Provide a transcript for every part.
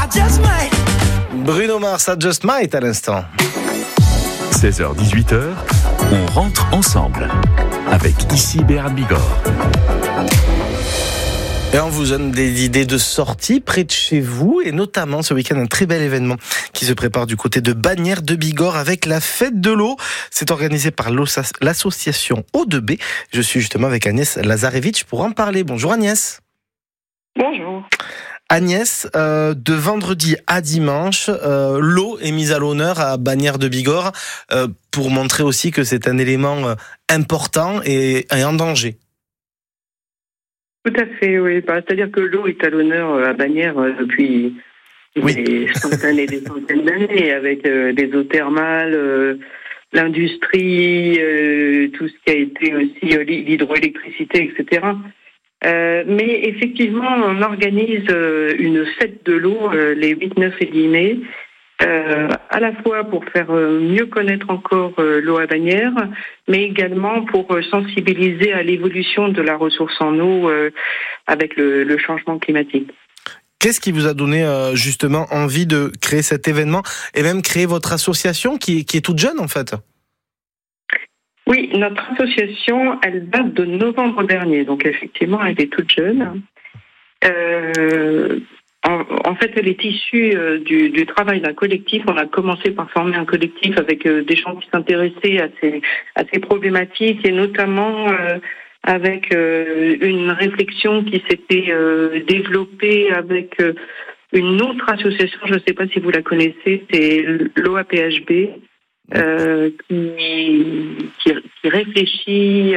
just might. Bruno Mars, I Just Might à l'instant. 16h-18h, on rentre ensemble avec ici Béarn Bigorre. Et on vous donne des idées de sortie près de chez vous, et notamment ce week-end un très bel événement qui se prépare du côté de Bagnères de Bigorre avec la fête de l'eau. C'est organisé par l'association Eau-de-B. Je suis justement avec Agnès Lazarevitch pour en parler. Bonjour Agnès. Bonjour. Agnès, de vendredi à dimanche, l'eau est mise à l'honneur à Bagnères de Bigorre pour montrer aussi que c'est un élément important et en danger. Tout à fait, oui. C'est-à-dire que l'eau est à l'honneur à Bagnères depuis des centaines et des centaines d'années, avec des eaux thermales, l'industrie, tout ce qui a été aussi l'hydroélectricité, etc. Mais effectivement, on organise une fête de l'eau les 8, 9 et 10 mai, à la fois pour faire mieux connaître encore l'eau à Bagnères, mais également pour sensibiliser à l'évolution de la ressource en eau avec le changement climatique. Qu'est-ce qui vous a donné justement envie de créer cet événement et même créer votre association qui est toute jeune en fait ? Oui, notre association, elle date de novembre dernier, donc effectivement, elle est toute jeune. En fait, elle est issue du travail d'un collectif. On a commencé par former un collectif avec des gens qui s'intéressaient à ces problématiques, et notamment avec une réflexion qui s'était développée avec une autre association, je ne sais pas si vous la connaissez, c'est l'OAPHB. Qui réfléchit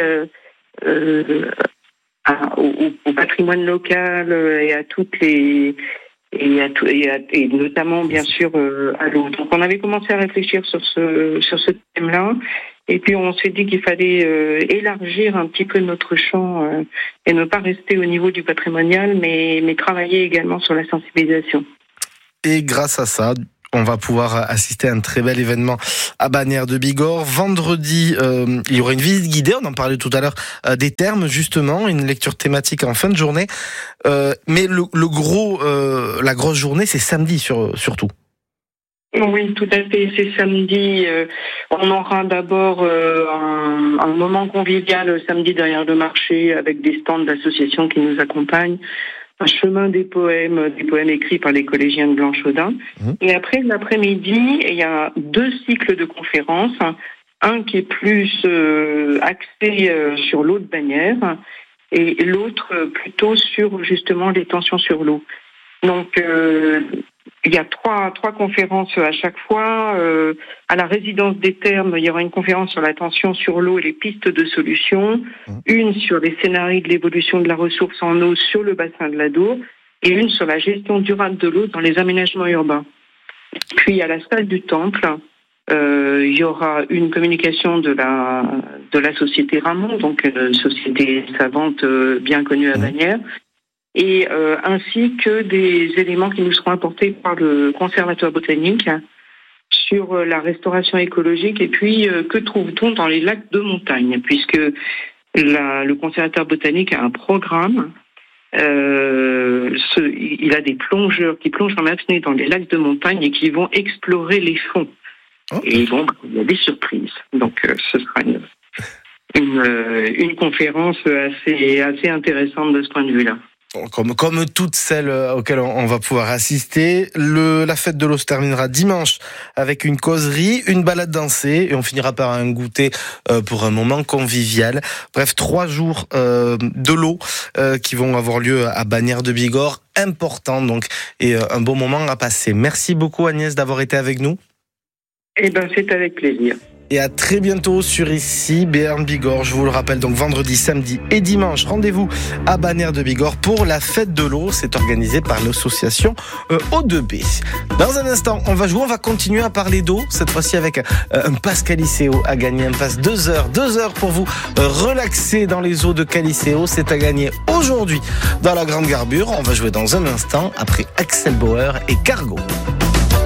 au patrimoine local et à toutes les et notamment bien sûr à l'eau. Donc on avait commencé à réfléchir sur ce thème-là, et puis on s'est dit qu'il fallait élargir un petit peu notre champ et ne pas rester au niveau du patrimonial, mais travailler également sur la sensibilisation. Et grâce à ça, on va pouvoir assister à un très bel événement à Bagnères de Bigorre. Vendredi, il y aura une visite guidée, on en parlait tout à l'heure, des thermes justement, une lecture thématique en fin de journée. Mais la grosse journée, c'est samedi surtout. Oui, tout à fait. C'est samedi. On aura d'abord un moment convivial samedi derrière le marché avec des stands d'associations qui nous accompagnent. Un chemin des poèmes écrits par les collégiens de Blanchaudin. Et après, l'après-midi, il y a 2 cycles de conférences. Un qui est plus axé sur l'eau de Bagnères, et l'autre plutôt sur justement les tensions sur l'eau. Donc, il y a trois conférences à chaque fois. À la résidence des Thermes, il y aura une conférence sur la tension sur l'eau et les pistes de solutions, une sur les scénarios de l'évolution de la ressource en eau sur le bassin de l'Adour, et une sur la gestion durable de l'eau dans les aménagements urbains. Puis à la salle du Temple, il y aura une communication de la société Ramon, donc société savante bien connue à Bagnères, et ainsi que des éléments qui nous seront apportés par le Conservatoire botanique sur la restauration écologique, et puis que trouve-t-on dans les lacs de montagne, puisque le Conservatoire botanique a un programme. Il a des plongeurs qui plongent en apnée dans les lacs de montagne et qui vont explorer les fonds. Et bon, il y a des surprises. Donc ce sera une conférence assez intéressante de ce point de vue-là. Comme toutes celles auxquelles on va pouvoir assister, la fête de l'eau se terminera dimanche avec une causerie, une balade dansée, et on finira par un goûter pour un moment convivial. Bref, 3 jours de l'eau qui vont avoir lieu à Bagnères de Bigorre, important donc, et un beau moment à passer. Merci beaucoup Agnès d'avoir été avec nous. Eh ben, c'est avec plaisir. Et à très bientôt sur ici Béarn Bigorre. Je vous le rappelle, donc vendredi, samedi et dimanche, rendez-vous à Bagnères de Bigorre pour la fête de l'eau. C'est organisé par l'association Eau-de-B. Dans un instant, on va continuer à parler d'eau, cette fois-ci avec un pass Caliceo à gagner, un pass 2 heures pour vous relaxer dans les eaux de Caliceo. C'est à gagner aujourd'hui dans la Grande Garbure. On va jouer dans un instant après Axel Bauer et Cargo.